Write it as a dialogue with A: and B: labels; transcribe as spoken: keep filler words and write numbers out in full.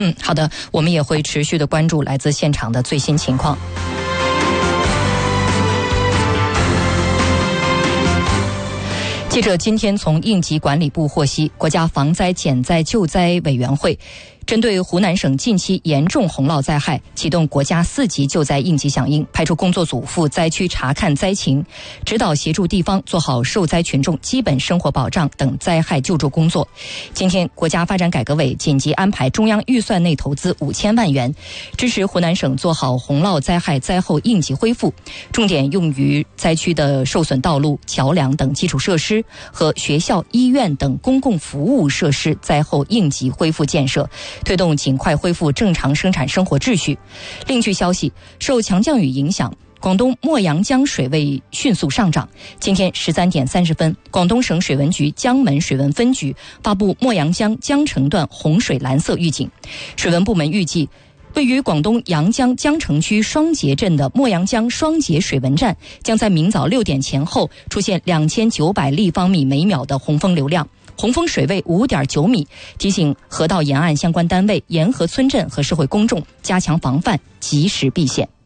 A: 嗯，好的，我们也会持续的关注来自现场的最新情况。记者今天从应急管理部获悉，国家防灾减灾救灾委员会针对湖南省近期严重洪涝灾害，启动国家四级救灾应急响应，派出工作组赴灾区查看灾情，指导协助地方做好受灾群众基本生活保障等灾害救助工作。今天，国家发展改革委紧急安排中央预算内投资五千万元，支持湖南省做好洪涝灾害灾后应急恢复，重点用于灾区的受损道路、桥梁等基础设施和学校、医院等公共服务设施灾后应急恢复建设，推动尽快恢复正常生产生活秩序。另据消息，受强降雨影响，广东墨阳江水位迅速上涨。今天十三点三十分，广东省水文局江门水文分局发布墨阳江江城段洪水蓝色预警。水文部门预计，位于广东阳江江城区双节镇的墨阳江双节水文站将在明早六点前后出现两千九百立方米每秒的洪峰流量，洪峰水位 五点九米，提醒河道沿岸相关单位、沿河村镇和社会公众加强防范，及时避险。